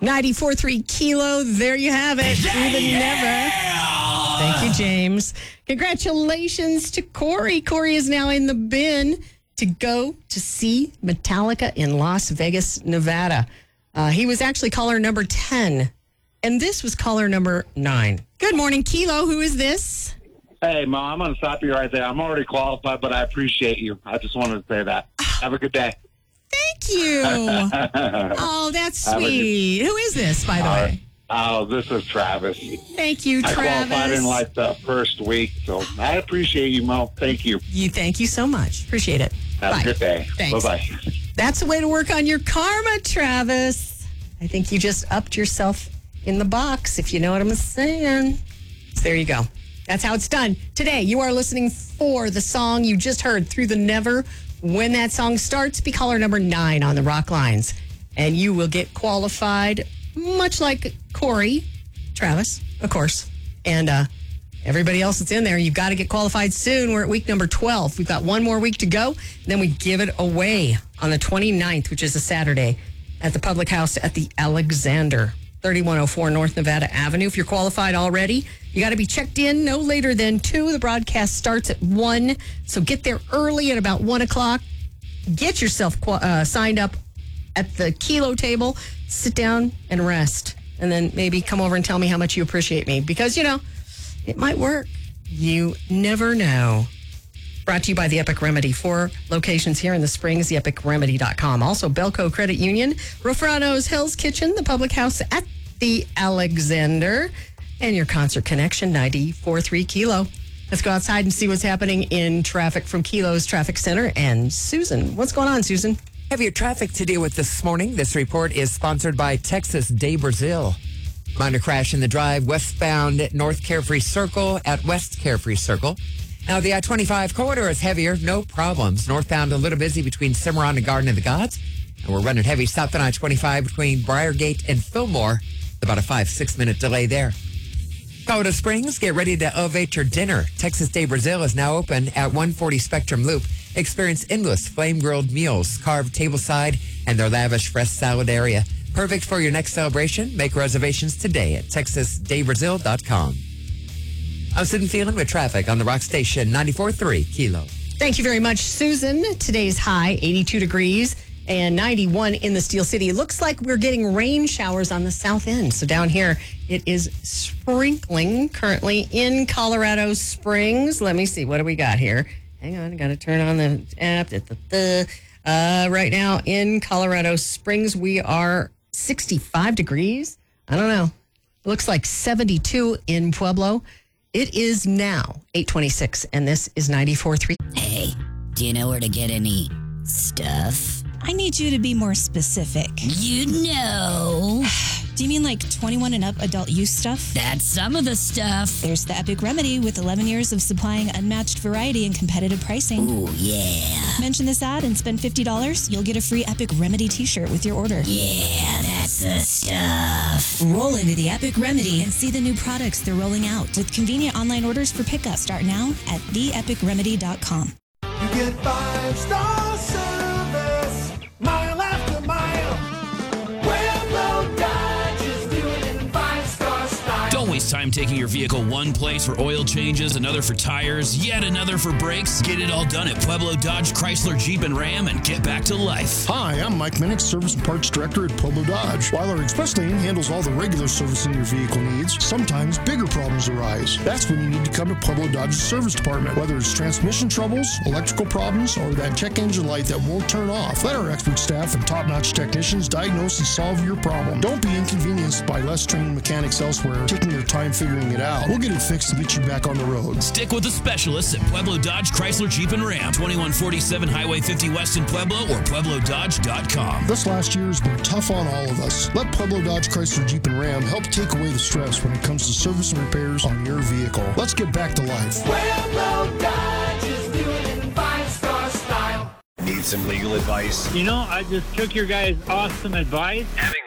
94.3 Kilo. There you have it. Through the never. Thank you, James. Congratulations to Corey. Corey is now in the bin to go to see Metallica in Las Vegas, Nevada. He was actually caller number 10, and this was caller number 9. Good morning, Kilo. Who is this? Hey, Mom, I'm going to stop you right there. I'm already qualified, but I appreciate you. I just wanted to say that. Have a good day. Thank you. Oh, that's sweet. Who is this, by the way? Oh, this is Travis. Thank you, Travis. I qualified in like the first week, so I appreciate you, Mo. Thank you. Thank you so much. Appreciate it. Have Bye. a good day. Thanks. Bye-bye. That's the way to work on your karma, Travis. I think you just upped yourself in the box, if you know what I'm saying. So there you go. That's how it's done. Today, you are listening for the song you just heard, Through the Never. When that song starts, be caller number 9 on the Rock Lines. And you will get qualified, much like Corey, Travis, of course, and everybody else that's in there. You've got to get qualified soon. We're at week number 12. We've got one more week to go. Then we give it away on the 29th, which is a Saturday, at the Public House at the Alexander, 3104 North Nevada Avenue. If you're qualified already, you got to be checked in no later than 2. The broadcast starts at 1, so get there early at about 1 o'clock. Get yourself signed up at the Kilo table, sit down and rest, and then maybe come over and tell me how much you appreciate me, because, it might work. You never know. Brought to you by The Epic Remedy. 4 locations here in the Springs, theepicremedy.com. Also, Belco Credit Union, Rofrano's Hell's Kitchen, the Public House at the Alexander, and your Concert Connection, 94.3 Kilo. Let's go outside and see what's happening in traffic from Kilo's Traffic Center. And Susan, what's going on, Susan? Heavier traffic to deal with this morning. This report is sponsored by Texas Day Brazil. Minor crash in the drive westbound North Carefree Circle at West Carefree Circle. Now, the I-25 corridor is heavier, no problems. Northbound a little busy between Cimarron and Garden of the Gods. And we're running heavy southbound I-25 between Briargate and Fillmore. About a 5-6 minute delay there. Colorado Springs, get ready to elevate your dinner. Texas Day Brazil is now open at 140 Spectrum Loop. Experience endless flame-grilled meals, carved tableside, and their lavish fresh salad area. Perfect for your next celebration. Make reservations today at texasdaybrazil.com. I'm sitting feeling with traffic on the Rock Station, 94.3 Kilo. Thank you very much, Susan. Today's high, 82 degrees and 91 in the Steel City. It looks like we're getting rain showers on the south end. So down here, it is sprinkling currently in Colorado Springs. Let me see. What do we got here? Hang on. I got to turn on the app. Right now in Colorado Springs, we are 65 degrees. I don't know. It looks like 72 in Pueblo. It is now 8:26, and this is 94.3. Hey, do you know where to get any stuff? I need you to be more specific. You know. Do you mean like 21 and up adult use stuff? That's some of the stuff. There's the Epic Remedy with 11 years of supplying unmatched variety and competitive pricing. Ooh, yeah. Mention this ad and spend $50. You'll get a free Epic Remedy t-shirt with your order. Yeah, that's the stuff. Roll into the Epic Remedy and see the new products they're rolling out with convenient online orders for pickup. Start now at theepicremedy.com. You get 5-star service, mile after mile. Pueblo Dodge is doing it in 5-star style. Don't waste time taking your vehicle one place for oil changes, another for tires, yet another for brakes. Get it all done at Pueblo Dodge, Chrysler, Jeep, and Ram and get back to life. Hi, I'm Mike Minnick, Service and Parts Director at Pueblo Dodge. While our express lane handles all the regular servicing your vehicle needs, sometimes bigger problems arise. That's when you need to come to Pueblo Dodge's service department. Whether it's transmission troubles, electrical problems, or that check engine light that won't turn off, let our expert staff and top-notch technicians diagnose and solve your problem. Don't be inconvenienced by less trained mechanics elsewhere taking their time figuring it out. We'll get it fixed to get you back on the road. Stick with the specialists at Pueblo Dodge, Chrysler, Jeep, and Ram. 2147 Highway 50 West in Pueblo or PuebloDodge.com. This last year has been tough on all of us. Let Pueblo Dodge, Chrysler, Jeep, and Ram help take away the stress when it comes to service and repairs on your vehicle. Let's get back to life. Pueblo Dodge is doing it in 5-star style. Need some legal advice? You know, I just took your guys' awesome advice. Having